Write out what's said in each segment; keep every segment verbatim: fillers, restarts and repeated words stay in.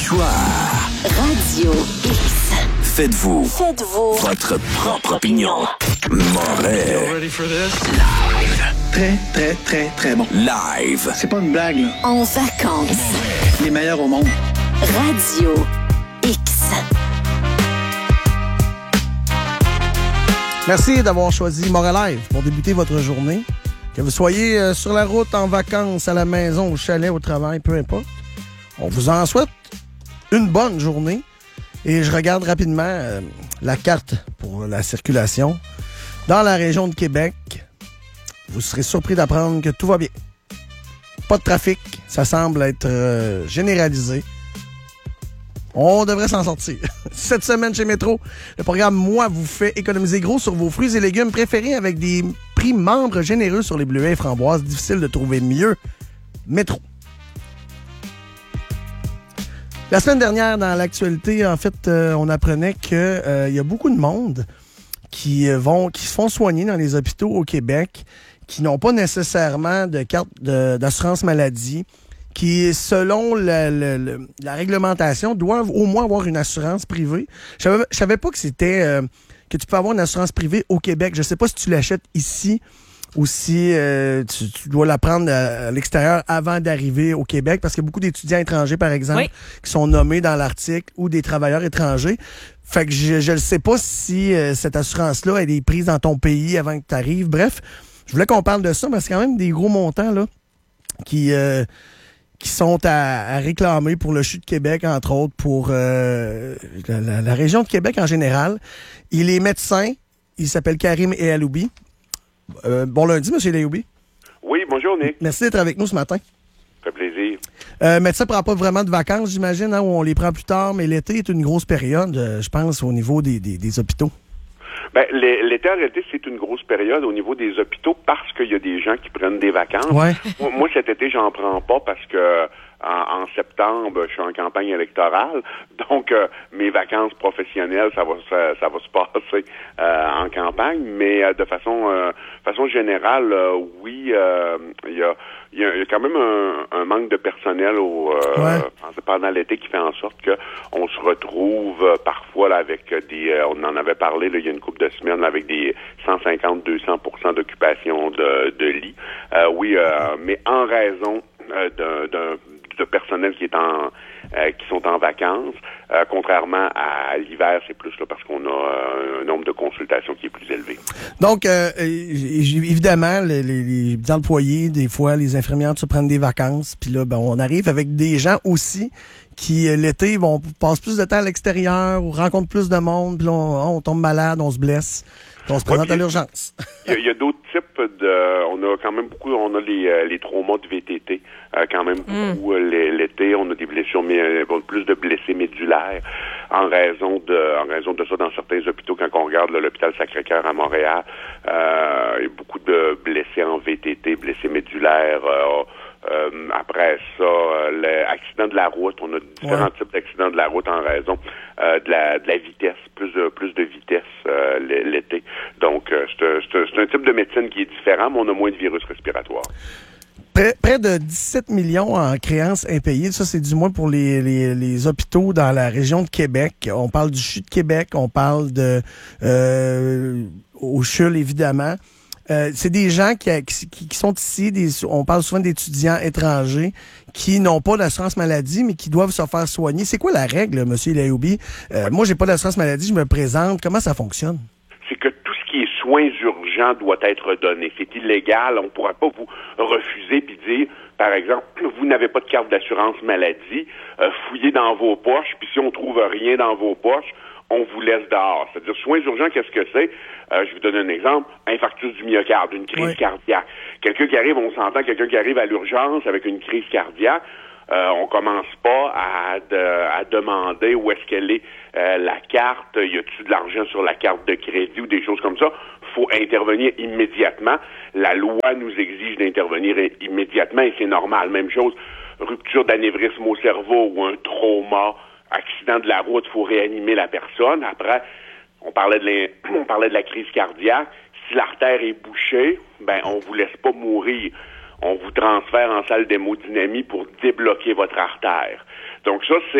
choix. Radio X. Faites-vous. Faites-vous. Votre propre opinion. Morel. Ready for this? Live. Très, très, très, très bon. Live. C'est pas une blague, là. En vacances. Les meilleurs au monde. Radio X. Merci d'avoir choisi Morel Live pour débuter votre journée. Que vous soyez euh, sur la route, en vacances, à la maison, au chalet, au travail, peu importe. On vous en souhaite une bonne journée. Et je regarde rapidement euh, la carte pour la circulation. Dans la région de Québec, vous serez surpris d'apprendre que tout va bien. Pas de trafic, ça semble être euh, généralisé. On devrait s'en sortir. Cette semaine chez Métro, le programme Moi vous fait économiser gros sur vos fruits et légumes préférés avec des prix membres généreux sur les bleuets et framboises. Difficile de trouver mieux. Métro. La semaine dernière, dans l'actualité, en fait, euh, on apprenait qu'il euh, y a beaucoup de monde qui euh, vont, qui se font soigner dans les hôpitaux au Québec, qui n'ont pas nécessairement de carte de, d'assurance maladie, qui, selon la, la, la, la réglementation, doivent au moins avoir une assurance privée. Je savais, je savais pas que c'était euh, que tu peux avoir une assurance privée au Québec. Je sais pas si tu l'achètes ici ou si euh, tu, tu dois la prendre à, à l'extérieur avant d'arriver au Québec, parce qu'il y a beaucoup d'étudiants étrangers, par exemple, oui, qui sont nommés dans l'article, ou des travailleurs étrangers. Fait que je ne sais pas si euh, cette assurance-là elle est prise dans ton pays avant que tu arrives. Bref, je voulais qu'on parle de ça, mais c'est quand même des gros montants là qui... Euh, qui sont à, à réclamer pour le C H U de Québec, entre autres, pour euh, la, la, la région de Québec en général. Il est médecin. Il s'appelle Karim Ehaloubi. Euh, bon lundi, M. Ehaloubi. Oui, bonjour, Nick. Merci d'être avec nous ce matin. Ça fait plaisir. Euh, médecin ne prend pas vraiment de vacances, j'imagine, hein, où on les prend plus tard, mais l'été est une grosse période, euh, je pense, au niveau des, des, des hôpitaux. Ben, l'été, en réalité, c'est une grosse période au niveau des hôpitaux parce qu'il y a des gens qui prennent des vacances. Ouais. Moi, moi, cet été, j'en prends pas parce que en, en septembre, je suis en campagne électorale. Donc, euh, mes vacances professionnelles, ça va, ça, ça va se passer euh, en campagne. Mais euh, de façon, euh, façon générale, euh, oui, euh, il y a Il y, a, il y a quand même un, un manque de personnel au, euh, ouais. pendant l'été qui fait en sorte que on se retrouve euh, parfois là, avec des... Euh, on en avait parlé là, il y a une couple de semaines là, avec des cent cinquante à deux cents pour cent d'occupation de, de lits. Euh, oui, euh, mais en raison euh, d'un, d'un de personnel qui est en euh, qui sont en vacances. Euh, contrairement à l'hiver, c'est plus là parce qu'on a euh, un nombre de consultations qui est plus élevé. Donc, euh, évidemment, les, les, les employés, des fois, les infirmières se prennent des vacances, puis là, ben, on arrive avec des gens aussi qui, l'été, vont passer plus de temps à l'extérieur ou rencontrent plus de monde, puis là, on, on tombe malade, on se blesse. On se présente ouais, à l'urgence. Il y, y a d'autres types de... On a quand même beaucoup... On a les, les traumas de V T T. Euh, quand même beaucoup mm. l'été. On a des blessures... Plus de blessés médulaires en raison de en raison de ça dans certains hôpitaux. Quand on regarde là, l'hôpital Sacré-Cœur à Montréal, euh, il y a beaucoup de blessés en V T T, blessés médulaires... Euh, Euh, après ça, euh, l'accident de la route, on a différents ouais. types d'accidents de la route en raison euh, de, la, de la vitesse, plus de plus de vitesse euh, l'été. Donc, euh, c'est, c'est, c'est un type de médecine qui est différent, mais on a moins de virus respiratoires. Près, près de dix-sept millions en créances impayées. Ça, c'est du moins pour les, les, les hôpitaux dans la région de Québec. On parle du C H U de Québec, on parle de euh, au C H U L, évidemment. Euh, c'est des gens qui, qui, qui sont ici, des, on parle souvent d'étudiants étrangers qui n'ont pas d'assurance maladie, mais qui doivent se faire soigner. C'est quoi la règle, M. Ehaloubi? Euh, moi, j'ai pas d'assurance maladie, je me présente. Comment ça fonctionne? C'est que tout ce qui est soins urgents doit être donné. C'est illégal. On ne pourra pas vous refuser puis dire, par exemple, vous n'avez pas de carte d'assurance maladie, euh, fouillez dans vos poches, puis si on trouve rien dans vos poches, on vous laisse dehors. C'est-à-dire, soins urgents, qu'est-ce que c'est? Euh, je vous donne un exemple. Infarctus du myocarde, une crise oui. cardiaque. Quelqu'un qui arrive, on s'entend, quelqu'un qui arrive à l'urgence avec une crise cardiaque, euh, on commence pas à, de, à demander où est-ce qu'elle est euh, la carte, y a-t-il de l'argent sur la carte de crédit ou des choses comme ça. Faut intervenir immédiatement. La loi nous exige d'intervenir immédiatement et c'est normal. Même chose, rupture d'anévrisme au cerveau ou un trauma, accident de la route, il faut réanimer la personne. Après, on parlait de la, on parlait de la crise cardiaque. Si l'artère est bouchée, ben on vous laisse pas mourir. On vous transfère en salle d'hémodynamie pour débloquer votre artère. Donc ça, c'est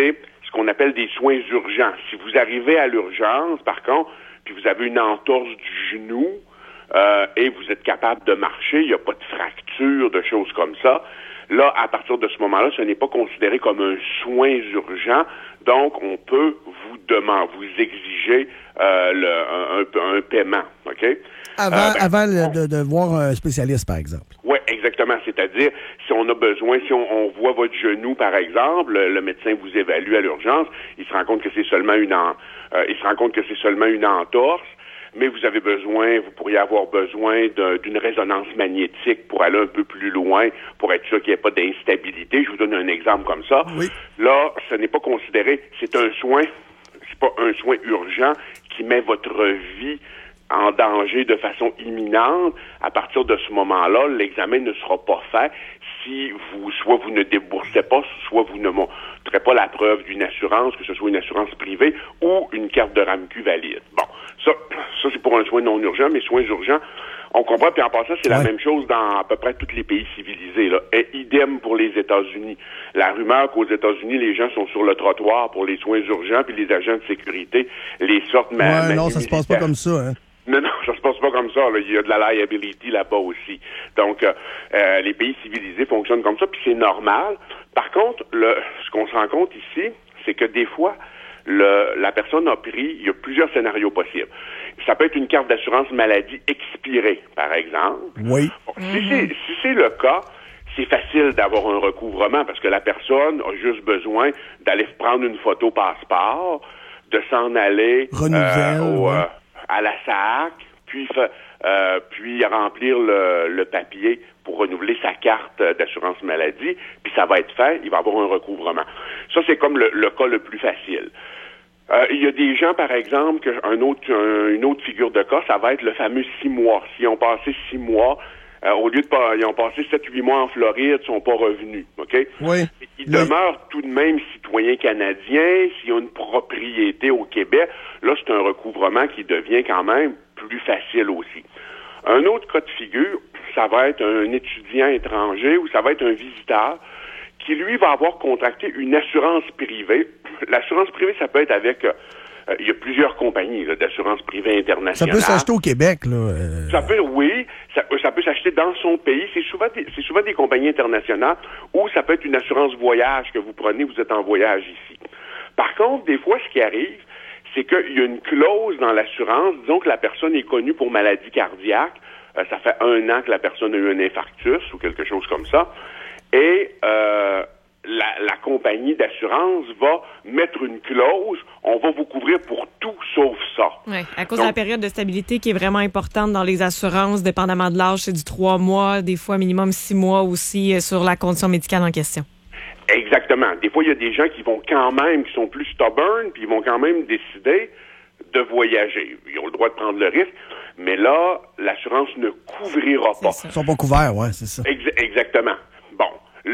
ce qu'on appelle des soins urgents. Si vous arrivez à l'urgence, par contre, puis vous avez une entorse du genou euh, et vous êtes capable de marcher, il n'y a pas de fracture, de choses comme ça, là, à partir de ce moment-là, ce n'est pas considéré comme un soin urgent, donc on peut vous demander, vous exiger euh, le, un, un, un paiement, OK? Avant, euh, ben, avant le, de, de voir un spécialiste, par exemple. Oui, exactement. C'est-à-dire, si on a besoin, si on, on voit votre genou, par exemple, le, le médecin vous évalue à l'urgence, il se rend compte que c'est seulement une en, euh, il se rend compte que c'est seulement une entorse, mais vous avez besoin, vous pourriez avoir besoin d'un, d'une résonance magnétique pour aller un peu plus loin, pour être sûr qu'il n'y ait pas d'instabilité. Je vous donne un exemple comme ça. Oui. Là, ce n'est pas considéré, c'est un soin, c'est pas un soin urgent qui met votre vie en danger de façon imminente. À partir de ce moment-là, l'examen ne sera pas fait si vous, soit vous ne déboursez pas, soit vous ne montrez pas la preuve d'une assurance, que ce soit une assurance privée ou une carte de RAMQ valide. Bon, ça, ça c'est pour un soin non urgent, mais soins urgents, on comprend, puis en passant, c'est ouais. la même chose dans à peu près tous les pays civilisés, là. Et idem pour les États-Unis. La rumeur qu'aux États-Unis, les gens sont sur le trottoir pour les soins urgents, puis les agents de sécurité les sortent ouais, ma- non, ça se passe pas comme ça, hein. Non, non, ça se passe pas comme ça. Là. Il y a de la liability là-bas aussi. Donc, euh, euh, les pays civilisés fonctionnent comme ça, puis c'est normal. Par contre, le, ce qu'on se rend compte ici, c'est que des fois, le, la personne a pris, il y a plusieurs scénarios possibles. Ça peut être une carte d'assurance maladie expirée, par exemple. Oui. Bon, si, c'est, si c'est le cas, c'est facile d'avoir un recouvrement parce que la personne a juste besoin d'aller prendre une photo passeport, de s'en aller Renouvelle, euh, au... ouais. Euh, à la S A C, puis euh, puis remplir le, le papier pour renouveler sa carte d'assurance maladie, puis ça va être fait, il va avoir un recouvrement. Ça, c'est comme le, le cas le plus facile. Euh, il y a des gens, par exemple, que un autre, un, une autre figure de cas, ça va être le fameux six mois. S'ils ont passé six mois, euh, au lieu de pas, ils ont passé sept, huit mois en Floride, ils sont pas revenus, OK? Oui. Ils oui. demeurent tout de même citoyens canadiens, s'ils ont une propriété au Québec, là, c'est un recouvrement qui devient quand même plus facile aussi. Un autre cas de figure, ça va être un étudiant étranger ou ça va être un visiteur qui, lui, va avoir contracté une assurance privée. L'assurance privée, ça peut être avec... Euh, il y a plusieurs compagnies là, d'assurance privée internationale. Ça peut s'acheter au Québec, là. Euh... Ça peut, oui. Ça, ça peut s'acheter dans son pays. C'est souvent, des, c'est souvent des compagnies internationales ou ça peut être une assurance voyage que vous prenez, vous êtes en voyage ici. Par contre, des fois, ce qui arrive, c'est qu'il y a une clause dans l'assurance. Disons que la personne est connue pour maladie cardiaque. Euh, ça fait un an que la personne a eu un infarctus ou quelque chose comme ça. Et... Euh, La, la compagnie d'assurance va mettre une clause, on va vous couvrir pour tout sauf ça. Oui, à cause Donc, de la période de stabilité qui est vraiment importante dans les assurances, dépendamment de l'âge, c'est du trois mois, des fois minimum six mois aussi euh, sur la condition médicale en question. Exactement. Des fois, il y a des gens qui vont quand même, qui sont plus stubborn, puis ils vont quand même décider de voyager. Ils ont le droit de prendre le risque, mais là, l'assurance ne couvrira pas. Ils sont pas couverts, ouais, c'est ça. Ex- exactement. Bon.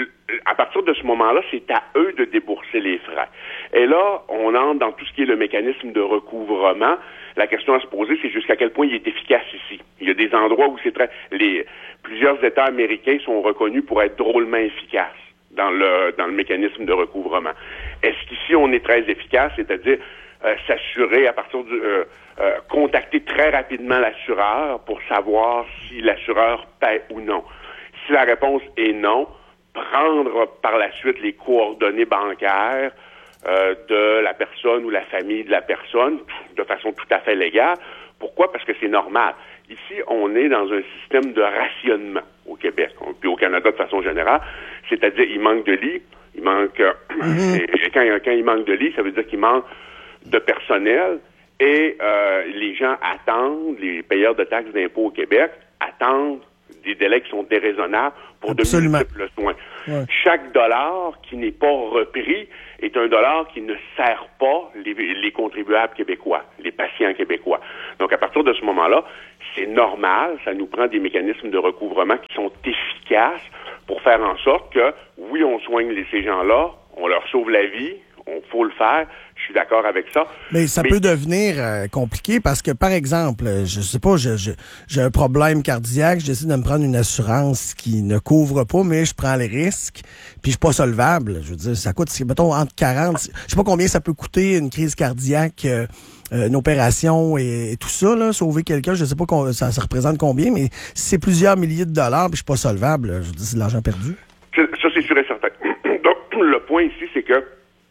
À partir de ce moment-là, c'est à eux de débourser les frais. Et là, on entre dans tout ce qui est le mécanisme de recouvrement. La question à se poser, c'est jusqu'à quel point il est efficace ici. Il y a des endroits où c'est très... Les, plusieurs États américains sont reconnus pour être drôlement efficaces dans le, dans le mécanisme de recouvrement. Est-ce qu'ici, on est très efficace, c'est-à-dire euh, s'assurer à partir du... Euh, euh, contacter très rapidement l'assureur pour savoir si l'assureur paie ou non. Si la réponse est non, prendre par la suite les coordonnées bancaires euh, de la personne ou la famille de la personne de façon tout à fait légale. Pourquoi? Parce que c'est normal. Ici, on est dans un système de rationnement au Québec, puis au Canada de façon générale, c'est-à-dire il manque de lits, il manque... Euh, et quand, quand il manque de lits, ça veut dire qu'il manque de personnel et euh, les gens attendent, les payeurs de taxes d'impôts au Québec attendent des délais qui sont déraisonnables pour Absolument. de multiples soins. Ouais. Chaque dollar qui n'est pas repris est un dollar qui ne sert pas les, les contribuables québécois, les patients québécois. Donc, à partir de ce moment-là, c'est normal, ça nous prend des mécanismes de recouvrement qui sont efficaces pour faire en sorte que, oui, on soigne les, ces gens-là, on leur sauve la vie, on faut le faire. Je suis d'accord avec ça. Mais ça Mais- peut devenir euh, compliqué parce que, par exemple, euh, je sais pas, je, je- j'ai un problème cardiaque, je décide de me prendre une assurance qui ne couvre pas, mais je prends les risques, puis je suis pas solvable. Je veux dire, ça coûte, mettons, entre quarante, je sais pas combien ça peut coûter une crise cardiaque, euh, euh, une opération et, et tout ça, là, sauver quelqu'un, je sais pas qu'on- ça, ça représente combien, mais si c'est plusieurs milliers de dollars, puis je suis pas solvable, je veux dire, c'est de l'argent perdu. Ça, ça, c'est sûr et certain. Donc, le point ici, c'est que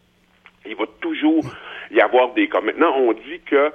il va toujours y avoir des cas. Maintenant, on dit que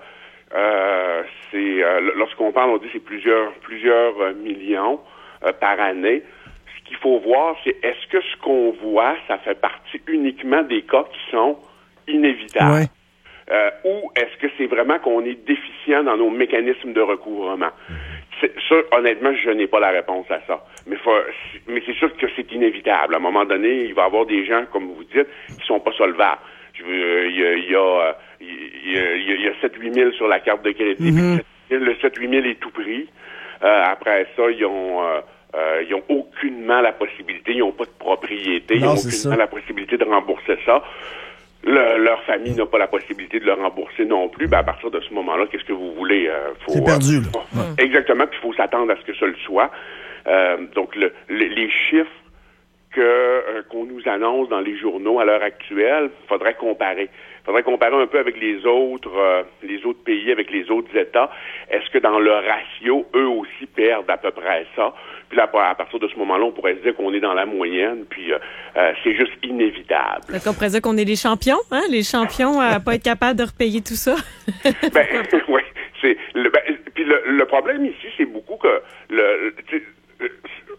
euh, c'est euh, lorsqu'on parle, on dit que c'est plusieurs plusieurs euh, millions euh, par année. Ce qu'il faut voir, c'est est-ce que ce qu'on voit, ça fait partie uniquement des cas qui sont inévitables. Ouais. Euh, ou est-ce que c'est vraiment qu'on est déficient dans nos mécanismes de recouvrement? C'est, ça, honnêtement, je n'ai pas la réponse à ça. Mais, faut, mais c'est sûr que c'est inévitable. À un moment donné, il va y avoir des gens, comme vous dites, qui sont pas solvables. Je veux, il y a, il y a, il y a, il y a, il y a sept à huit mille sur la carte de crédit. Mm-hmm. Puis le sept à huit mille est tout pris. Euh, après ça, ils ont... Euh, Euh, ils ont aucunement la possibilité, ils n'ont pas de propriété, ils Non, n'ont c'est aucunement ça. la possibilité de rembourser ça. Le- leur famille n'a pas la possibilité de le rembourser non plus. Ben, à partir de ce moment-là, qu'est-ce que vous voulez? Euh, faut, C'est perdu, là. euh, faut- Exactement, puis il faut s'attendre à ce que ça le soit. Euh, donc, le, le- les chiffres que euh, qu'on nous annonce dans les journaux à l'heure actuelle, faudrait comparer. Faudrait comparer un peu avec les autres euh, les autres pays, avec les autres États. Est-ce que dans leur ratio, eux aussi perdent à peu près ça? Puis là, à partir de ce moment-là, on pourrait se dire qu'on est dans la moyenne, puis euh, euh, c'est juste inévitable. Fait qu'on pourrait dire qu'on est les champions, hein? Les champions à pas être capables de repayer tout ça. Ben, oui. C'est le, ben, puis le, le problème ici, c'est beaucoup que le, tu sais, euh,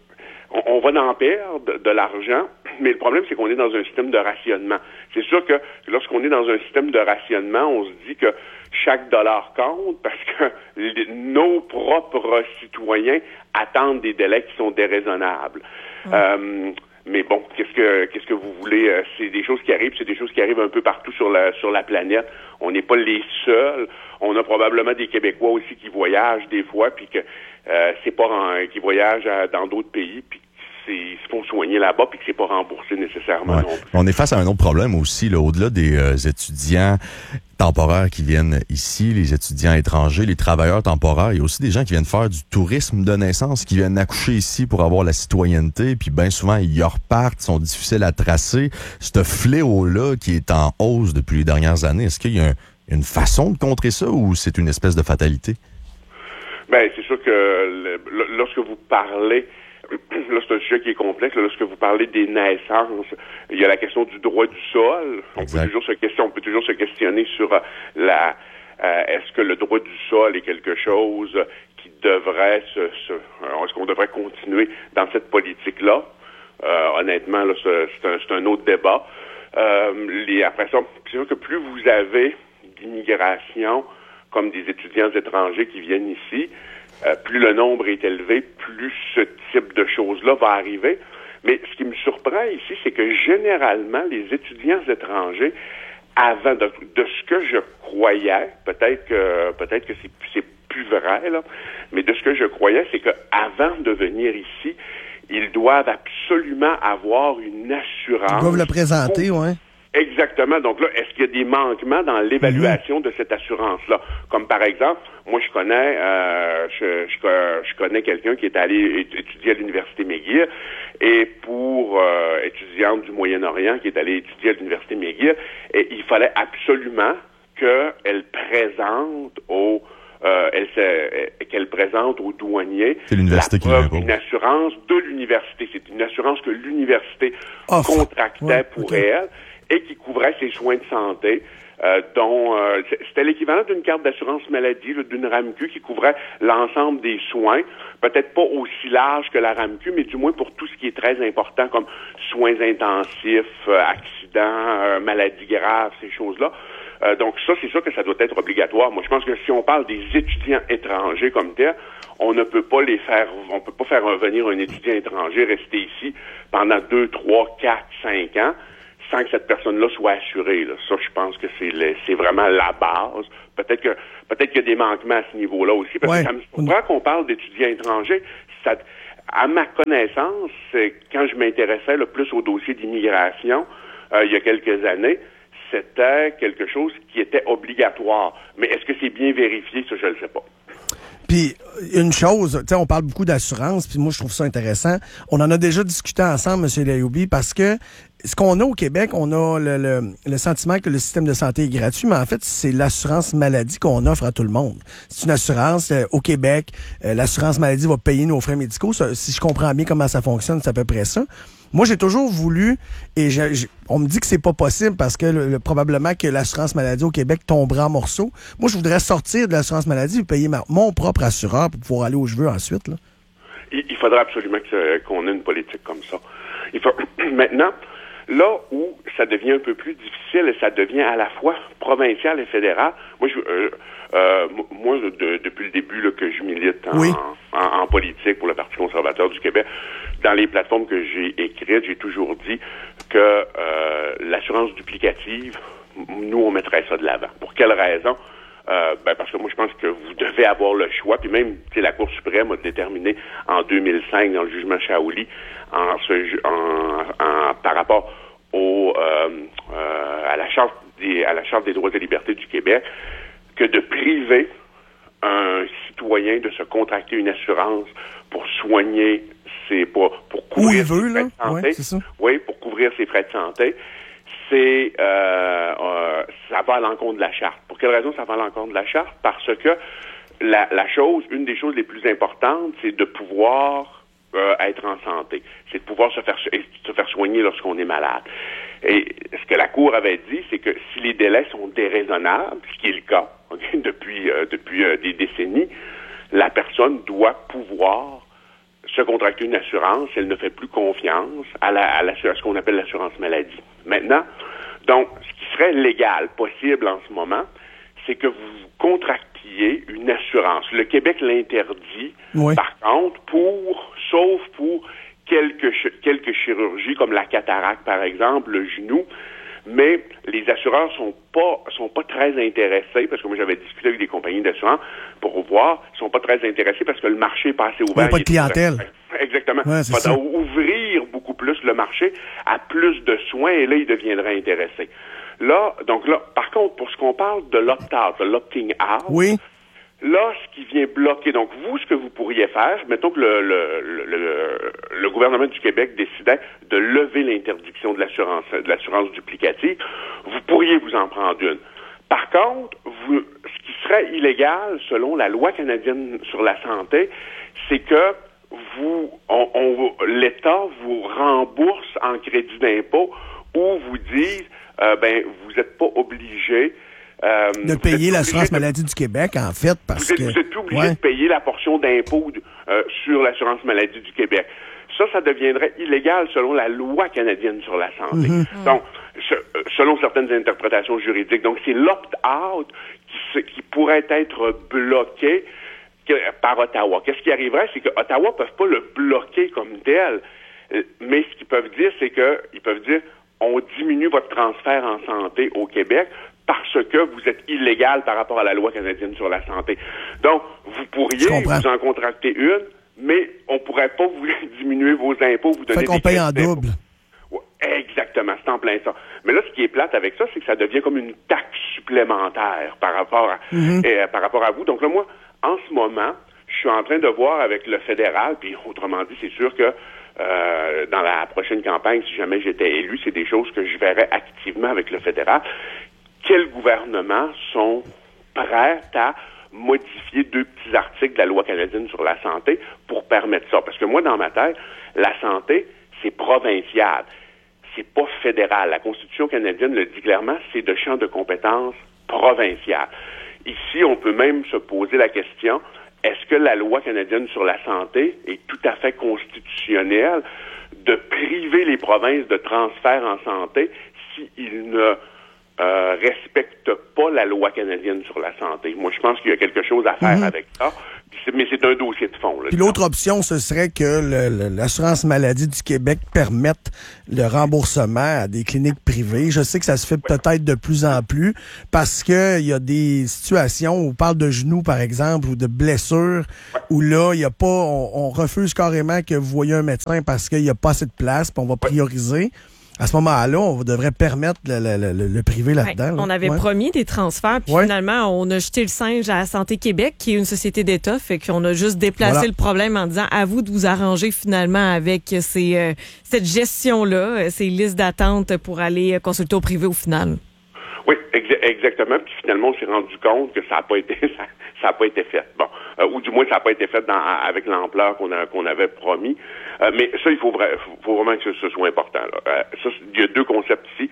on, on va en perdre de, de l'argent, mais le problème, c'est qu'on est dans un système de rationnement. C'est sûr que lorsqu'on est dans un système de rationnement, on se dit que chaque dollar compte parce que les, nos propres citoyens attendent des délais qui sont déraisonnables. Mmh. Euh, mais bon, qu'est-ce que qu'est-ce que vous voulez? C'est des choses qui arrivent, c'est des choses qui arrivent un peu partout sur la sur la planète. On n'est pas les seuls. On a probablement des Québécois aussi qui voyagent des fois, puis que euh, c'est pas en, qui voyagent à, dans d'autres pays, puis ils se font soigner là-bas, puis que c'est pas remboursé nécessairement Ouais. non plus. On est face à un autre problème aussi, là, au-delà des euh, étudiants temporaires qui viennent ici, les étudiants étrangers, les travailleurs temporaires, il y a aussi des gens qui viennent faire du tourisme de naissance, qui viennent accoucher ici pour avoir la citoyenneté, puis bien souvent, ils repartent, sont difficiles à tracer. Ce fléau-là qui est en hausse depuis les dernières années, est-ce qu'il y a un, une façon de contrer ça ou c'est une espèce de fatalité? Ben, c'est sûr que le, lorsque vous parlez là, c'est un sujet qui est complexe. Là, lorsque vous parlez des naissances, il y a la question du droit du sol. On peut toujours se questionner, on peut toujours se questionner sur euh, la euh, est-ce que le droit du sol est quelque chose qui devrait se, se euh, est-ce qu'on devrait continuer dans cette politique-là? Euh, honnêtement, là, c'est, c'est, un, c'est un autre débat. Euh, les, après ça, c'est sûr que plus vous avez d'immigration comme des étudiants étrangers qui viennent ici, Euh, plus le nombre est élevé, plus ce type de choses-là va arriver. Mais ce qui me surprend ici, c'est que généralement, les étudiants étrangers, avant de, de ce que je croyais, peut-être que peut-être que c'est, c'est plus vrai, là, mais de ce que je croyais, c'est que avant de venir ici, ils doivent absolument avoir une assurance. Ils doivent le présenter, oui. Exactement. Donc là, est-ce qu'il y a des manquements dans l'évaluation de cette assurance-là? Comme par exemple, moi je connais euh, je, je, je connais quelqu'un qui est allé étudier à l'Université McGill et pour euh, étudiante du Moyen-Orient qui est allée étudier à l'Université McGill, et il fallait absolument qu'elle présente au Euh, elle se, qu'elle présente aux douaniers C'est l'université la qui preuve l'impose. d'une assurance de l'université. C'est une assurance que l'université Offre. contractait Ouais, pour okay. elle et qui couvrait ses soins de santé, euh, dont euh, c'était l'équivalent d'une carte d'assurance maladie, là, d'une R A M Q qui couvrait l'ensemble des soins, peut-être pas aussi large que la R A M Q, mais du moins pour tout ce qui est très important comme soins intensifs, euh, accidents, euh, maladies graves, ces choses-là. Euh, donc ça, c'est sûr que ça doit être obligatoire. Moi, je pense que si on parle des étudiants étrangers comme tel, on ne peut pas les faire, on peut pas faire revenir un étudiant étranger rester ici pendant deux, trois, quatre, cinq ans sans que cette personne-là soit assurée. Là. Ça, je pense que c'est le, c'est vraiment la base. Peut-être que peut-être qu'il y a des manquements à ce niveau-là aussi, parce ouais. que ça me surprend qu'on parle d'étudiants étrangers. Ça, à ma connaissance, quand je m'intéressais le plus au dossier d'immigration euh, il y a quelques années, c'était quelque chose qui était obligatoire. Mais est-ce que c'est bien vérifié? Ça, je ne le sais pas. Puis, une chose, tu sais, on parle beaucoup d'assurance, puis moi, je trouve ça intéressant. On en a déjà discuté ensemble, M. Liaobi, parce que ce qu'on a au Québec, on a le, le, le sentiment que le système de santé est gratuit, mais en fait, c'est l'assurance maladie qu'on offre à tout le monde. C'est une assurance euh, au Québec. Euh, l'assurance maladie va payer nos frais médicaux. Ça, si je comprends bien comment ça fonctionne, c'est à peu près ça. Moi, j'ai toujours voulu, et je, je, on me dit que c'est pas possible parce que le, le, probablement que l'assurance maladie au Québec tombera en morceaux. Moi, je voudrais sortir de l'assurance maladie et payer ma, mon propre assureur pour pouvoir aller où je veux ensuite. Là. Il, il faudra absolument que, qu'on ait une politique comme ça. Il faut, maintenant, là où ça devient un peu plus difficile et ça devient à la fois provincial et fédéral, moi, je, euh, euh, moi de, depuis le début là, que je milite en, oui. en, en politique pour le Parti conservateur du Québec, dans les plateformes que j'ai écrites, j'ai toujours dit que euh, l'assurance duplicative, nous, on mettrait ça de l'avant. Pour quelle raison? Euh, ben parce que moi, je pense que vous devez avoir le choix. Puis même, tu sais, la Cour suprême a déterminé en deux mille cinq, dans le jugement Shaoli, en, ce, en, en, par rapport au, euh, euh, à la charte des, à la charte des droits et libertés du Québec, que de priver un citoyen de se contracter une assurance pour soigner ses, pour, pour couvrir Où il veut, ses frais là. de santé. Ouais, c'est ça. Oui, pour couvrir ses frais de santé. C'est euh, euh, ça va à l'encontre de la charte. Pour quelle raison ça va à l'encontre de la charte? Parce que la, la chose, une des choses les plus importantes, c'est de pouvoir euh, être en santé. C'est de pouvoir se faire se faire soigner lorsqu'on est malade. Et ce que la Cour avait dit, c'est que si les délais sont déraisonnables, ce qui est le cas okay, depuis euh, depuis euh, des décennies, la personne doit pouvoir se contracter une assurance si elle ne fait plus confiance à, la, à, la, à ce qu'on appelle l'assurance maladie. Maintenant, donc, ce qui serait légal, possible en ce moment, c'est que vous contractiez une assurance. Le Québec l'interdit, oui. par contre, pour, sauf pour quelques, quelques chirurgies comme la cataracte, par exemple, le genou, mais les assureurs sont pas sont pas très intéressés, parce que moi j'avais discuté avec des compagnies d'assurance pour voir, ils sont pas très intéressés parce que le marché n'est pas assez ouvert. Il n'y a pas de clientèle. Exactement. Ouais, il faudra ouvrir beaucoup plus le marché à plus de soins et là, ils deviendraient intéressés. Là, donc là, par contre, pour ce qu'on parle de l'opt-out, de l'opting out, oui. Là, ce qui vient bloquer, donc vous, ce que vous pourriez faire, mettons que le, le, le, le, le gouvernement du Québec décidait de lever l'interdiction de l'assurance de l'assurance duplicative, vous pourriez vous en prendre une. Par contre, vous, ce qui serait illégal, selon la loi canadienne sur la santé, c'est que vous, on, on, l'État vous rembourse en crédit d'impôt ou vous dit, euh, ben, vous n'êtes pas obligé Euh, de payer l'assurance maladie du Québec, en fait, parce vous êtes, que... Vous êtes obligé ouais. de payer la portion d'impôt euh, sur l'assurance maladie du Québec. Ça, ça deviendrait illégal selon la loi canadienne sur la santé. Mm-hmm. Donc, ce, selon certaines interprétations juridiques. Donc, c'est l'opt-out qui, qui pourrait être bloqué par Ottawa. Qu'est-ce qui arriverait? C'est que Ottawa ne peuvent pas le bloquer comme tel. Mais ce qu'ils peuvent dire, c'est que ils peuvent dire on diminue votre transfert en santé au Québec parce que vous êtes illégal par rapport à la loi canadienne sur la santé. Donc, vous pourriez vous en contracter une, mais on ne pourrait pas vous diminuer vos impôts, vous donner fait qu'on des paye en double. Ouais, exactement, c'est en plein ça. Mais là, ce qui est plate avec ça, c'est que ça devient comme une taxe supplémentaire par rapport à, mm-hmm. euh, par rapport à vous. Donc là, moi, en ce moment, je suis en train de voir avec le fédéral, puis autrement dit, c'est sûr que euh, dans la prochaine campagne, si jamais j'étais élu, c'est des choses que je verrais activement avec le fédéral. Quels gouvernements sont prêts à modifier deux petits articles de la loi canadienne sur la santé pour permettre ça? Parce que moi, dans ma tête, la santé, c'est provincial. C'est pas fédéral. La Constitution canadienne le dit clairement, c'est de champ de compétences provincial. Ici, on peut même se poser la question, est-ce que la loi canadienne sur la santé est tout à fait constitutionnelle de priver les provinces de transfert en santé s'ils ne Euh, respecte pas la loi canadienne sur la santé. Moi, je pense qu'il y a quelque chose à faire mm-hmm. avec ça, mais c'est un dossier de fond. Là, Puis l'autre option, ce serait que le, le, l'assurance maladie du Québec permette le remboursement à des cliniques privées. Je sais que ça se fait peut-être de plus en plus parce que il y a des situations où on parle de genoux, par exemple, ou de blessures, où là, il y a pas, on, on refuse carrément que vous voyez un médecin parce qu'il n'y a pas assez de place, puis on va prioriser. À ce moment-là, on devrait permettre le, le, le, le privé là-dedans. Ouais, là. on avait Ouais. promis des transferts, puis Ouais. finalement, on a jeté le singe à Santé Québec, qui est une société d'État, fait qu'on a juste déplacé Voilà. le problème en disant à vous de vous arranger finalement avec ces, euh, cette gestion-là, euh, ces listes d'attente pour aller euh, consulter au privé au final. Oui, exa- exactement. Puis finalement, on s'est rendu compte que ça n'a pas été ça, ça a pas été fait. Bon, euh, ou du moins, ça n'a pas été fait dans, avec l'ampleur qu'on a, qu'on avait promis. Euh, mais ça, il faut, vra- faut vraiment que ce soit important. Là. Euh, ça, il y a deux concepts ici.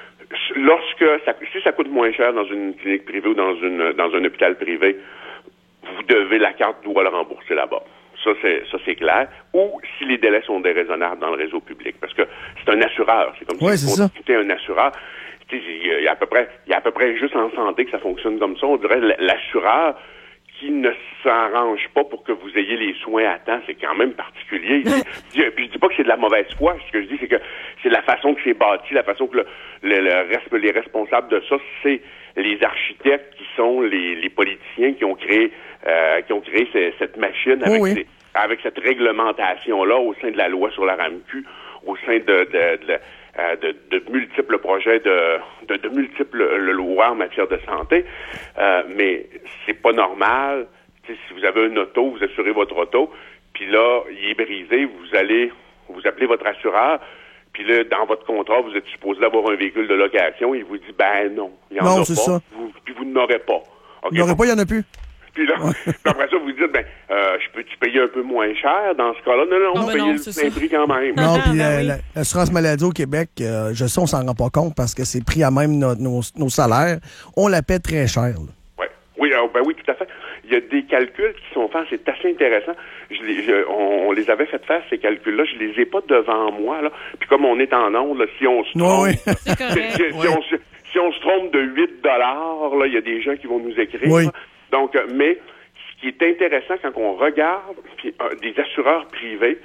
Lorsque ça, si ça coûte moins cher dans une clinique privée ou dans une dans un hôpital privé, vous devez la carte doit le rembourser là-bas. Ça c'est ça c'est clair. Ou si les délais sont déraisonnables dans le réseau public, parce que c'est un assureur, c'est comme Ouais, si c'est vous ça. consultez un assureur. Tu sais, il y a à peu près il y a à peu près juste en santé que ça fonctionne comme ça. On dirait l'assureur qui ne s'arrange pas pour que vous ayez les soins à temps, c'est quand même particulier. Puis je dis pas que c'est de la mauvaise foi. Ce que je dis, c'est que c'est la façon que c'est bâti, la façon que le, le, le reste, les responsables de ça, c'est les architectes qui sont les, les politiciens qui ont créé euh, qui ont créé ces, cette machine avec, oui. ces, avec cette réglementation-là au sein de la loi sur la R A M Q, au sein de, de, de, euh, de, de multiples projets, de, de, de multiples lois en matière de santé. Euh, mais c'est pas normal. T'sais, si vous avez une auto, vous assurez votre auto, puis là, il est brisé, vous allez vous appelez votre assureur, puis là, dans votre contrat, vous êtes supposé d'avoir un véhicule de location, il vous dit, ben non, il n'y en Non, a c'est pas, ça. vous, puis vous n'aurez pas. Okay, Il n'y aurait bon. pas, il n'y en a plus. Puis là, puis après ça, vous dites, ben, euh, je peux-tu payer un peu moins cher dans ce cas-là? Non, non, Non, vous mais payez non, le c'est plein ça. prix quand même. Non, Ah, puis ben euh, oui. la- l'assurance maladie au Québec, euh, je sais, on s'en rend pas compte parce que c'est pris à même no- nos, nos salaires. On la paie très cher. là. Ouais. Oui, alors, ben oui, tout à fait. Il y a des calculs qui sont faits, c'est assez intéressant. Je les, je- on, on les avait fait faire, ces calculs-là. Je les ai pas devant moi, là. Puis comme on est en onde, là, si on se trompe, Oui, oui. C'est si, correct. si- si on, se- si on se trompe de huit dollars, là, il y a des gens qui vont nous écrire. Oui. là. Donc, euh, mais ce qui est intéressant quand on regarde puis, euh, des assureurs privés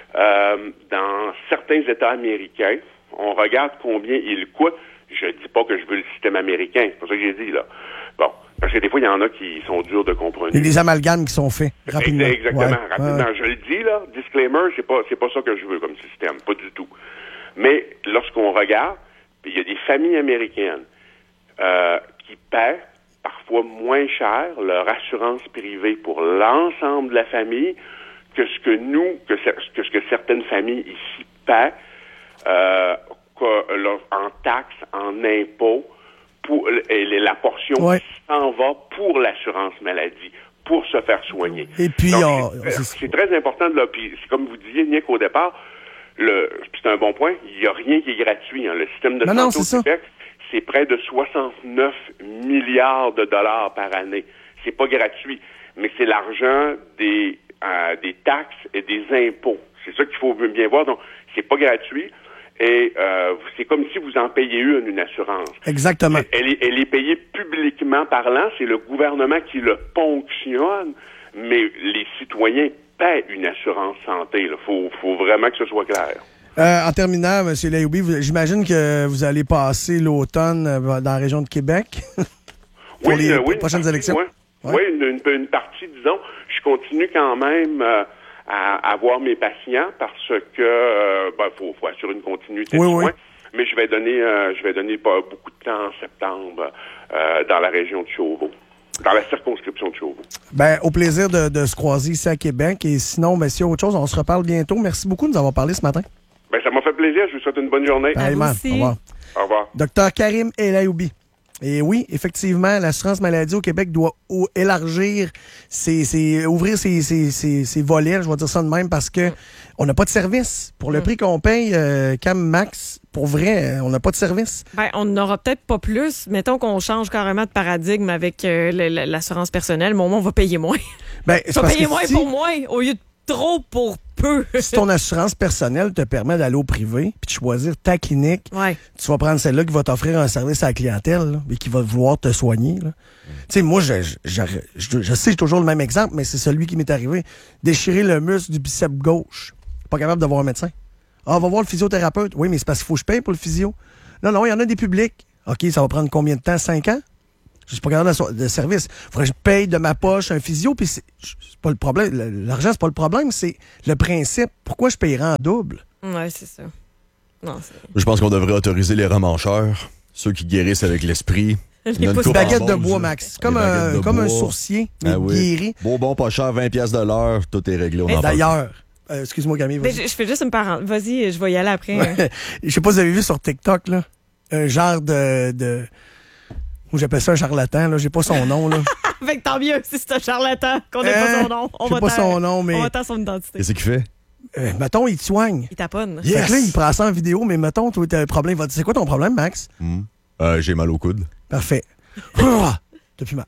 euh, dans certains États américains, on regarde combien ils coûtent. Je dis pas que je veux le système américain, c'est pas ça que j'ai dit là. Bon, parce que des fois il y en a qui sont durs de comprendre. Il y a des amalgames qui sont faits rapidement. Exactement, Ouais, rapidement. ouais. Je le dis là, disclaimer, c'est pas c'est pas ça que je veux comme système, pas du tout. Mais lorsqu'on regarde, puis il y a des familles américaines euh, qui paient parfois moins cher leur assurance privée pour l'ensemble de la famille que ce que nous, que ce que, ce que certaines familles ici paient euh, que, leur- en taxes, en impôts, pour et la portion Ouais. qui s'en va pour l'assurance maladie, pour se faire soigner. Et puis, Donc, on- c'est, c'est- c'est très important de là. Puis, c'est comme vous disiez, Nick, au départ, le, puis c'est un bon point, il n'y a rien qui est gratuit. Hein. Le système de Non, non, santé c'est au ça. Québec, c'est près de soixante-neuf milliards de dollars par année. C'est pas gratuit, mais c'est l'argent des, euh, des taxes et des impôts. C'est ça qu'il faut bien voir. Donc, c'est pas gratuit. Et euh, c'est comme si vous en payez une, une assurance. Exactement. Elle est, elle est payée publiquement parlant, c'est le gouvernement qui le ponctionne, mais les citoyens paient une assurance santé. Il faut, faut vraiment que ce soit clair. Euh, en terminant, M. Laoubi, vous- j'imagine que vous allez passer l'automne euh, dans la région de Québec pour les euh, pour les prochaines une partie, élections. ouais. Ouais. Oui, une, une- une partie, disons. Je continue quand même euh, à, à voir mes patients parce que euh, ben, faut, faut assurer une continuité Oui, de oui. soins. Mais je vais donner, euh, je vais donner pas beaucoup de temps en septembre euh, dans la région de Chauveau, dans la circonscription de Chauveau. Ben, au plaisir de, de se croiser ici à Québec. Et sinon, ben, s'il y a autre chose, on se reparle bientôt. Merci beaucoup de nous avoir parlé ce matin. Ben, ça m'a fait plaisir. Je vous souhaite une bonne journée. À vous Pareillement. aussi. Au revoir. Au revoir. Docteur Karim Elaoubi. Et oui, effectivement, l'assurance maladie au Québec doit ou- élargir ses, ses- ouvrir ses, ses, ses, ses volets, je vais dire ça de même, parce que on n'a pas de service. Pour le prix qu'on paye, euh, Cam Max, pour vrai, euh, on n'a pas de service. Ben, on n'aura peut-être pas plus. Mettons qu'on change carrément de paradigme avec euh, le- le- l'assurance personnelle, mais au moins, on va payer moins. Ben, On c'est va parce payer que moins si, pour moins au lieu de trop pour peu. si ton assurance personnelle te permet d'aller au privé puis de choisir ta clinique, Ouais. tu vas prendre celle-là qui va t'offrir un service à la clientèle là, et qui va vouloir te soigner. là. Tu sais, moi, je, je, je, je- je sais, j'ai toujours le même exemple, mais c'est celui qui m'est arrivé. Déchirer le muscle du biceps gauche. Pas capable d'avoir un médecin. Ah, on va voir le physiothérapeute. Oui, mais c'est parce qu'il faut que je paye pour le physio. Non, non, il y en a des publics. OK, ça va prendre combien de temps? Cinq ans? Je suis pas capable de, de service. Faudrait que je paye de ma poche un physio, puis c'est c'est pas le problème. Le- L'argent, c'est pas le problème, c'est le principe. Pourquoi je payerais en double? Ouais, c'est ça. Non, c'est... Je pense qu'on devrait autoriser les remancheurs, ceux qui guérissent avec l'esprit. Les Une baguette de bois, Max. Comme, un, comme un sourcier. sourcier, mais Ah oui. guéri. Beau, bon, pas cher, vingt piastres de l'heure, tout est réglé. On Mais en parle. D'ailleurs, euh, excuse-moi Camille, Mais vas-y. je, je fais juste une parenthèse. Vas-y, je vais y aller après. Je sais pas si vous avez vu sur TikTok, là, un genre de... de... Moi, j'appelle ça un charlatan, là. J'ai pas son nom, là. Fait que tant mieux si c'est un charlatan qu'on n'ait Hein? pas son nom. On Je sais va pas taire- son nom, mais- On va taire son identité. Qu'est-ce qu'il fait? Euh, mettons, il te soigne. Il taponne. Fait que là, il prend ça en vidéo, mais mettons, toi, t'as un problème. Va te dire, c'est quoi ton problème, Max? Hmm. Euh, j'ai mal au coude. Parfait. Ah, t'as plus mal.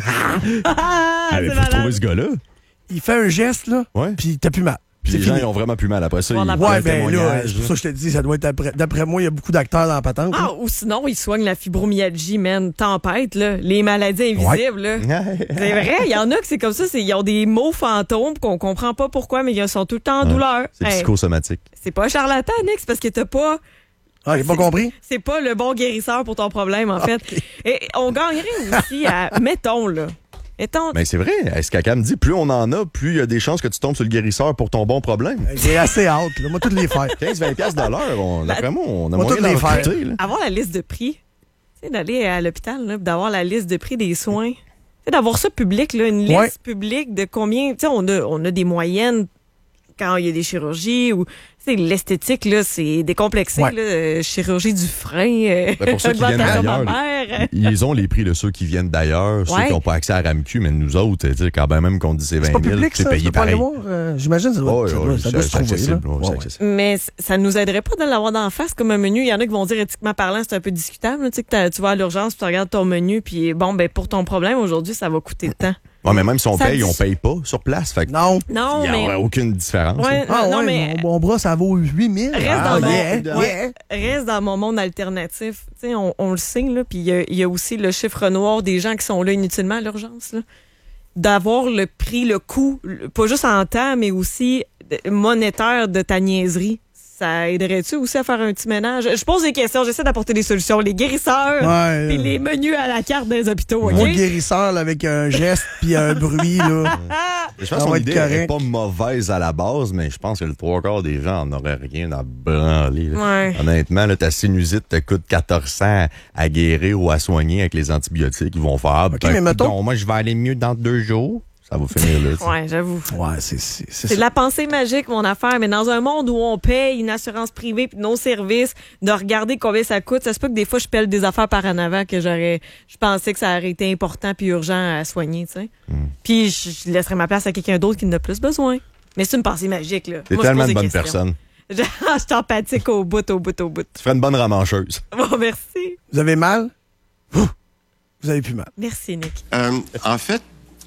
Ah, Ah, mais c'est faut trouver malade. ce gars-là. Il fait un geste, là, Ouais. puis t'as plus mal. Puis C'est les gens, fini. ils ont vraiment plus mal après ça. On Ils a- font Ouais, un ben là, témoignage, c'est pour ça que je te dis, ça doit être après. D'après moi, il y a beaucoup d'acteurs dans la patente. là. Ah, ou sinon, il soigne la fibromyalgie, man. Tempête, là. Les maladies invisibles, là. C'est vrai, il y en a que c'est comme ça. C'est, ils ont des mots fantômes qu'on comprend pas pourquoi, mais ils sont tout le temps en Ouais. douleur. C'est Hey, psychosomatique. c'est pas un charlatan, Nick, c'est parce que t'as pas... Ah, j'ai pas compris. C'est pas le bon guérisseur pour ton problème, en fait. Et on gagnerait aussi à... Mettons, là. Mettons... Mais c'est vrai. Est-ce qu'Aka me dit, plus on en a, plus il y a des chances que tu tombes sur le guérisseur pour ton bon problème. J'ai assez hâte, là. Moi, toutes les faire. quinze à vingt piastres de l'heure, on- d'après moi, on a On va moyen toutes les d'en faire. recruter, là. Avoir la liste de prix, tu sais, d'aller à l'hôpital, là, puis d'avoir la liste de prix des soins, tu sais, d'avoir ça public, là, une liste Ouais. publique de combien, tu sais, on a, on a des moyennes quand il y a des chirurgies ou, tu sais, l'esthétique, là, c'est décomplexé, Ouais. là, euh, chirurgie du frein, euh, Ben, pour ceux qui viennent augmentation d'ailleurs, mammaire. Ils ont les prix de ceux qui viennent d'ailleurs, ceux Ouais. qui n'ont pas accès à RAMQ, mais nous autres, tu sais, quand ben même qu'on dit c'est C'est vingt pas mille, public, c'est ça. Je payé peux pas aller pareil. voir. Euh, J'imagine que ça doit, Ouais, ça ouais, doit, ça c'est doit se c'est trouver. là. accessible, ouais, c'est Ouais, accessible. Mais c- ça nous aiderait pas de l'avoir d'en face comme un menu. Il y en a qui vont dire éthiquement parlant, c'est un peu discutable. là. Tu sais, que t'as- tu vas à l'urgence, puis tu regardes ton menu, puis bon, ben pour ton problème, aujourd'hui, ça va coûter tant. Ouais, mais même si on Ça paye, dit- on paye pas sur place. Fait que Non. Non, il n'y mais... aurait aucune différence. Ouais, Ah, non, ouais, mais... mon, mon bras, ça vaut huit mille. Reste ah, dans mon- yeah, Ouais. yeah. Reste dans mon monde alternatif. Tu sais, on, on le sait, là. Puis il y a, il y a aussi le chiffre noir des gens qui sont là inutilement à l'urgence, là. D'avoir le prix, le coût, le- pas juste en temps, mais aussi de- monétaire de ta niaiserie. Ça aiderait-tu aussi à faire un petit ménage? Je pose des questions, j'essaie d'apporter des solutions. Les guérisseurs, Ouais, puis euh, les menus à la carte des hôpitaux, OK? Moi, guérisseur, là, avec un geste puis un bruit, là. Je Ça pense que va son être idée correct. n'est pas mauvaise à la base, mais je pense que le trois quarts des gens n'en auraient rien à branler. là. Ouais. Honnêtement, là, ta sinusite te coûte quatorze cents à guérir ou à soigner avec les antibiotiques. Ils vont faire, ah, ben, mais mettons- coudonc, moi, je vais aller mieux dans deux jours. Ça va finir là. tu sais. Ouais, j'avoue. Ouais, c'est c'est- c'est C'est de ça. la pensée magique, mon affaire, mais dans un monde où on paye une assurance privée puis nos services, de regarder combien ça coûte, ça se peut que des fois, je pèle des affaires par en avant que j'aurais, je pensais que ça aurait été important puis urgent à soigner, tu sais. Puis je, je laisserais ma place à quelqu'un d'autre qui en a plus besoin. Mais c'est une pensée magique, là. T'es Moi, je tellement pose une des bonne questions. personne. Je suis empathique au bout, au bout, au bout. Tu ferais une bonne ramancheuse. Bon, merci. Vous avez mal? Ouh, vous avez plus mal. Merci, Nick. Euh, en fait,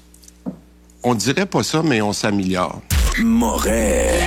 on dirait pas ça, mais on s'améliore. Moret.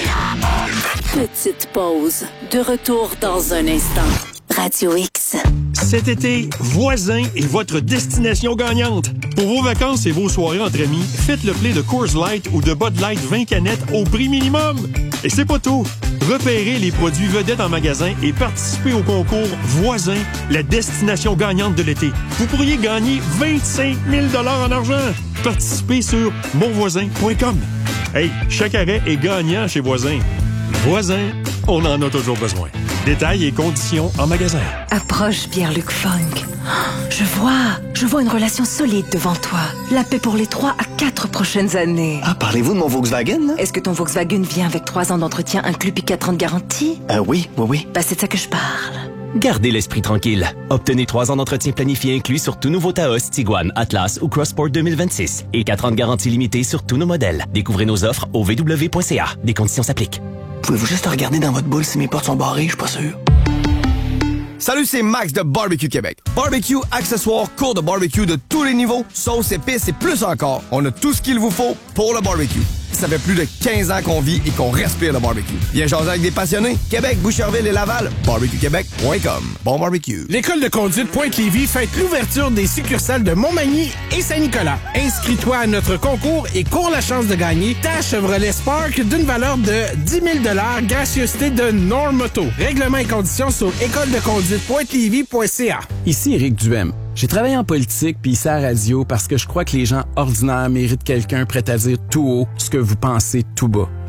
Petite pause. De retour dans un instant. Radio X. Cet été, Voisin est votre destination gagnante. Pour vos vacances et vos soirées entre amis, faites le play de Coors Light ou de Bud Light vingt canettes au prix minimum. Et c'est pas tout. Repérez les produits vedettes en magasin et participez au concours Voisin, la destination gagnante de l'été. Vous pourriez gagner vingt-cinq mille dollars en argent. Participez sur mon voisin point com. Hey, chaque arrêt est gagnant chez Voisin. Voisin, on en a toujours besoin. Détails et conditions en magasin. Approche Pierre-Luc Funk. Je vois, je vois une relation solide devant toi. La paix pour les trois à quatre prochaines années. Ah, parlez-vous de mon Volkswagen, là? Est-ce que ton Volkswagen vient avec trois ans d'entretien inclus puis quatre ans de garantie? Euh, oui, oui, oui. Bah, c'est de ça que je parle. Gardez l'esprit tranquille. Obtenez trois ans d'entretien planifié inclus sur tout nouveau Taos, Tiguan, Atlas ou Crossport deux mille vingt-six et quatre ans de garantie limitée sur tous nos modèles. Découvrez nos offres au v w point c a. Des conditions s'appliquent. Pouvez-vous juste regarder dans votre boule si mes portes sont barrées? Je suis pas sûr. Salut, c'est Max de Barbecue Québec. Barbecue, accessoires, cours de barbecue de tous les niveaux, sauces, épices et plus encore. On a tout ce qu'il vous faut pour le barbecue. Ça fait plus de quinze ans qu'on vit et qu'on respire le barbecue. Viens jaser avec des passionnés. Québec, Boucherville et Laval. barbecue québec point com. Bon barbecue. L'école de conduite Pointe-Lévis fête l'ouverture des succursales de Montmagny et Saint-Nicolas. Inscris-toi à notre concours et cours la chance de gagner ta Chevrolet Spark d'une valeur de dix mille dollars, gracieuseté de Normoto. Règlements et conditions sur école de conduite pointe lévis point c a. Ici Éric Duhem. J'ai travaillé en politique puis ici à la radio parce que je crois que les gens ordinaires méritent quelqu'un prêt à dire tout haut ce que vous pensez tout bas.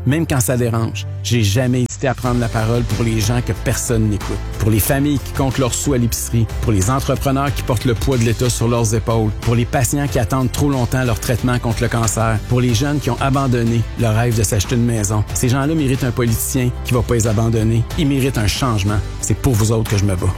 même quand ça dérange. J'ai jamais hésité à prendre la parole pour les gens que personne n'écoute. Pour les familles qui comptent leurs sous à l'épicerie. Pour les entrepreneurs qui portent le poids de l'État sur leurs épaules. Pour les patients qui attendent trop longtemps leur traitement contre le cancer. Pour les jeunes qui ont abandonné le rêve de s'acheter une maison. Ces gens-là méritent un politicien qui va pas les abandonner. Ils méritent un changement. C'est pour vous autres que je me bats.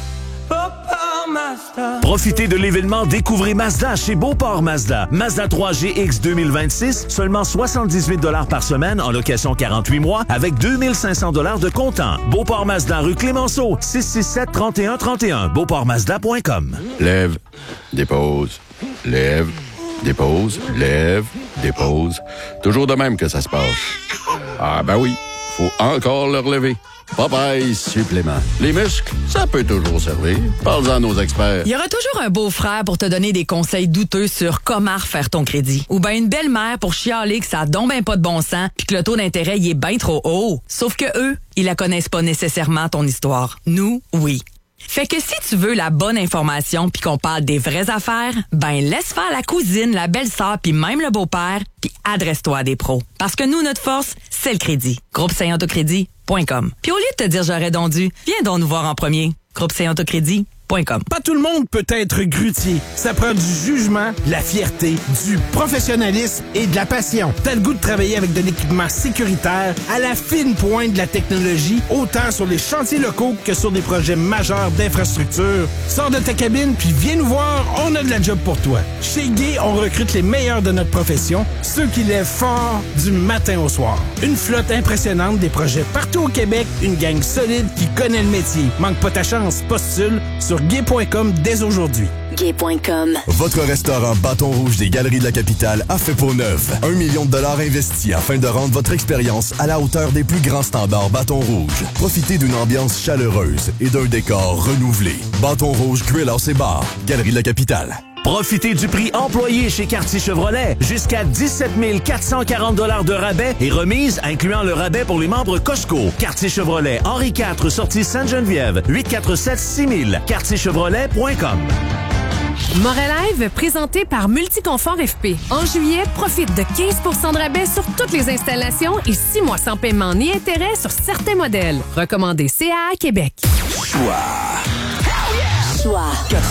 Profitez de l'événement Découvrez Mazda chez Beauport Mazda. Mazda trois G X deux mille vingt-six, seulement soixante-dix-huit dollars par semaine en location quarante-huit mois avec deux mille cinq cents dollars de comptant. Beauport Mazda rue Clémenceau, six six sept, trente et un trente et un, beauport mazda point com. Lève, dépose, lève, dépose, lève, dépose. Toujours de même que ça se passe. Ah ben oui, faut encore le relever. Popeye supplément. Les muscles, ça peut toujours servir. Parle-en à nos experts. Il y aura toujours un beau-frère pour te donner des conseils douteux sur comment refaire ton crédit. Ou bien une belle-mère pour chialer que ça a donc ben pas de bon sens puis que le taux d'intérêt il est bien trop haut. Sauf que eux, ils la connaissent pas nécessairement ton histoire. Nous, oui. Fait que si tu veux la bonne information puis qu'on parle des vraies affaires, ben laisse faire la cousine, la belle-sœur puis même le beau-père puis adresse-toi à des pros. Parce que nous, notre force, c'est le crédit. Groupe Saint Autocrédit point com. Puis au lieu de te dire j'aurais donc dû, viens donc nous voir en premier. Groupe Saint Autocrédit point com. Pas tout le monde peut être grutier. Ça prend du jugement, de la fierté, du professionnalisme et de la passion. T'as le goût de travailler avec de l'équipement sécuritaire à la fine pointe de la technologie, autant sur les chantiers locaux que sur des projets majeurs d'infrastructure. Sors de ta cabine puis viens nous voir, on a de la job pour toi. Chez Gay, on recrute les meilleurs de notre profession, ceux qui lèvent fort du matin au soir. Une flotte impressionnante, des projets partout au Québec, une gang solide qui connaît le métier. Manque pas ta chance, postule sur gay point com dès aujourd'hui. gay point com. Votre restaurant Bâton Rouge des Galeries de la Capitale a fait peau neuve. Un million de dollars investis afin de rendre votre expérience à la hauteur des plus grands standards Bâton Rouge. Profitez d'une ambiance chaleureuse et d'un décor renouvelé. Bâton Rouge, Grill House et Bar, Galeries de la Capitale. Profitez du prix employé chez Quartier Chevrolet. Jusqu'à dix-sept mille quatre cent quarante dollars de rabais et remise, incluant le rabais pour les membres Costco. Quartier Chevrolet, Henri quatre, sortie Sainte-Geneviève, huit quatre sept six mille, quartier chevrolet point com. Morelive, présenté par Multiconfort F P. En juillet, profite de quinze pour cent de rabais sur toutes les installations et six mois sans paiement ni intérêt sur certains modèles. Recommandé C A A Québec. Choix. Choix.